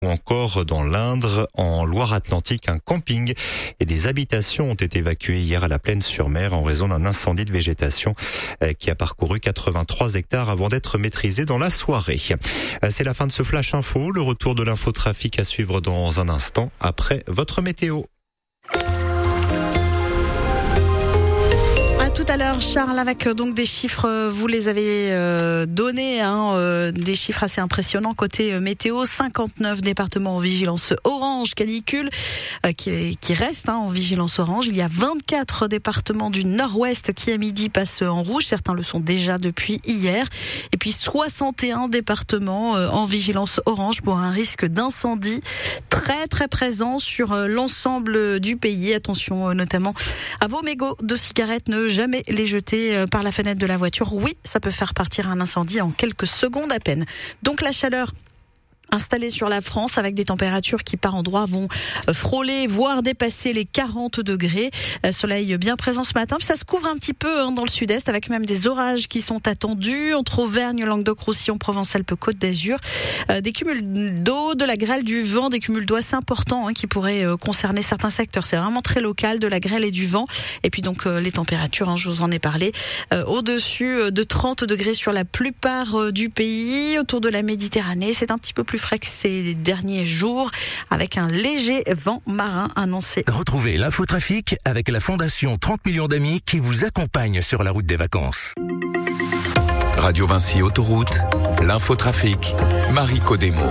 ou encore dans l'Indre, en Loire-Atlantique, un camping et des habitations ont été évacuées hier à la Plaine-sur-Mer en raison d'un incendie de végétation qui a parcouru 83 hectares avant d'être maîtrisé dans la soirée. C'est la fin de ce Flash Info, le retour de l'infotrafic à suivre dans un instant après votre météo. Tout à l'heure, Charles, avec donc des chiffres, vous les avez donnés, des chiffres assez impressionnants côté météo. 59 départements en vigilance orange canicule, qui restent en vigilance orange. Il y a 24 départements du nord-ouest qui à midi passent en rouge. Certains le sont déjà depuis hier. Et puis 61 départements en vigilance orange pour un risque d'incendie très très présent sur l'ensemble du pays. Attention notamment à vos mégots de cigarettes, ne jamais les jeter par la fenêtre de la voiture. Oui, ça peut faire partir un incendie en quelques secondes à peine. Donc la chaleur installés sur la France avec des températures qui par endroits vont frôler, voire dépasser les 40 degrés. Soleil bien présent ce matin. Puis ça se couvre un petit peu dans le sud-est avec même des orages qui sont attendus entre Auvergne, Languedoc-Roussillon, Provence-Alpes-Côte d'Azur. Des cumuls d'eau, de la grêle, du vent, des cumuls d'eau assez importants qui pourraient concerner certains secteurs. C'est vraiment très local, de la grêle et du vent. Et puis donc les températures, je vous en ai parlé, au-dessus de 30 degrés sur la plupart du pays. Autour de la Méditerranée, c'est un petit peu plus frais que ces derniers jours, avec un léger vent marin annoncé. Retrouvez l'infotrafic avec la Fondation 30 millions d'amis qui vous accompagne sur la route des vacances. Radio Vinci Autoroute, l'infotrafic, Marie Codemo.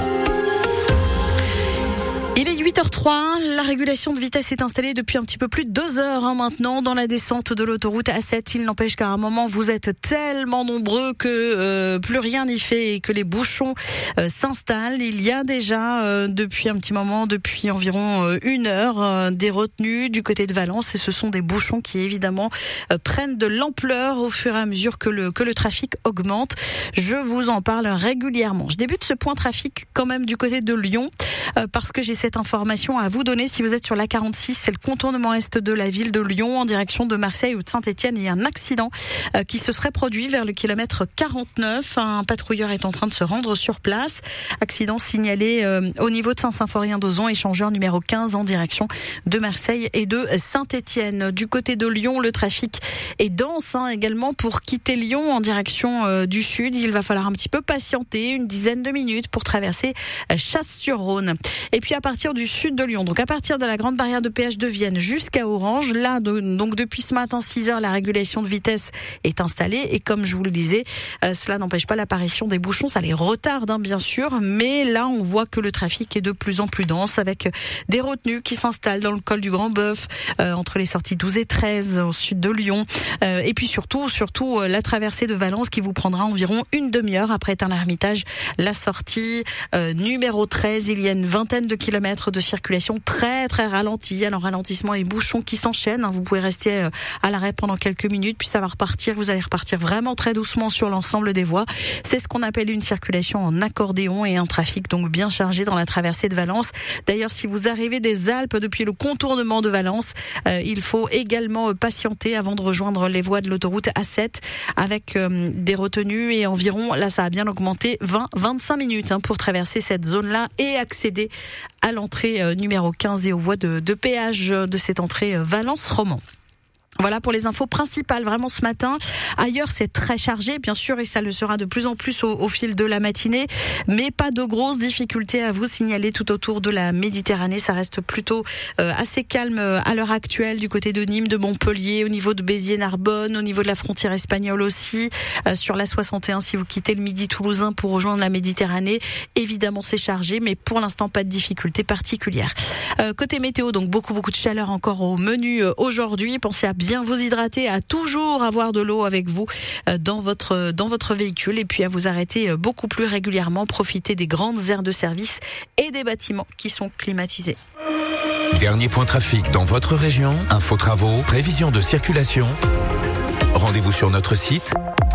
Il est 8h03, la régulation de vitesse est installée depuis un petit peu plus de 2 heures maintenant dans la descente de l'autoroute A7. Il n'empêche qu'à un moment vous êtes tellement nombreux que plus rien n'y fait et que les bouchons s'installent. Il y a déjà depuis un petit moment, depuis environ 1 heure, des retenues du côté de Valence et ce sont des bouchons qui évidemment prennent de l'ampleur au fur et à mesure que le trafic augmente. Je vous en parle régulièrement. Je débute ce point trafic quand même du côté de Lyon parce que j'ai cette information à vous donner. Si vous êtes sur la 46, c'est le contournement est de la ville de Lyon en direction de Marseille ou de Saint-Etienne. Il y a un accident qui se serait produit vers le kilomètre 49. Un patrouilleur est en train de se rendre sur place. Accident signalé au niveau de Saint-Symphorien-d'Ozon, échangeur numéro 15 en direction de Marseille et de Saint-Etienne. Du côté de Lyon, le trafic est dense également pour quitter Lyon en direction du sud. Il va falloir un petit peu patienter, une dizaine de minutes pour traverser Chasse-sur-Rhône. Et puis à partir du sud de Lyon, donc à partir de la grande barrière de péage de Vienne jusqu'à Orange, là donc depuis ce matin 6h, la régulation de vitesse est installée et comme je vous le disais, cela n'empêche pas l'apparition des bouchons, ça les retarde bien sûr, mais là on voit que le trafic est de plus en plus dense avec des retenues qui s'installent dans le col du Grand Boeuf, entre les sorties 12 et 13 au sud de Lyon, et puis surtout la traversée de Valence qui vous prendra environ une demi-heure après Tain-l'Hermitage, la sortie numéro 13, il y a une vingtaine de kilomètres de circulation très très ralentie, alors ralentissement et bouchons qui s'enchaînent, vous pouvez rester à l'arrêt pendant quelques minutes puis ça va repartir, vous allez repartir vraiment très doucement sur l'ensemble des voies. C'est ce qu'on appelle une circulation en accordéon et un trafic donc bien chargé dans la traversée de Valence. D'ailleurs, si vous arrivez des Alpes depuis le contournement de Valence, il faut également patienter avant de rejoindre les voies de l'autoroute A7 avec des retenues et environ, là ça a bien augmenté, 20-25 minutes pour traverser cette zone-là et accéder à l'entrée numéro 15 et aux voies de péage de cette entrée Valence-Romans. Voilà pour les infos principales vraiment ce matin. Ailleurs, c'est très chargé, bien sûr, et ça le sera de plus en plus au fil de la matinée. Mais pas de grosses difficultés à vous signaler tout autour de la Méditerranée. Ça reste plutôt assez calme à l'heure actuelle du côté de Nîmes, de Montpellier, au niveau de Béziers-Narbonne, au niveau de la frontière espagnole aussi. Sur la 61, si vous quittez le Midi toulousain pour rejoindre la Méditerranée, évidemment c'est chargé, mais pour l'instant pas de difficultés particulières. Côté météo, donc beaucoup de chaleur encore au menu aujourd'hui. Pensez à bien vous hydrater, à toujours avoir de l'eau avec vous dans votre véhicule et puis à vous arrêter beaucoup plus régulièrement, profiter des grandes aires de service et des bâtiments qui sont climatisés. Dernier point trafic dans votre région, info travaux, prévision de circulation. Rendez-vous sur notre site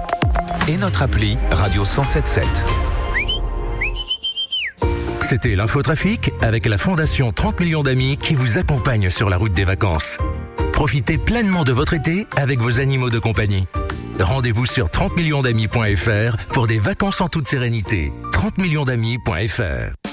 et notre appli Radio 107.7. C'était l'infotrafic avec la Fondation 30 millions d'amis qui vous accompagne sur la route des vacances. Profitez pleinement de votre été avec vos animaux de compagnie. Rendez-vous sur 30millionsdamis.fr pour des vacances en toute sérénité. 30millionsdamis.fr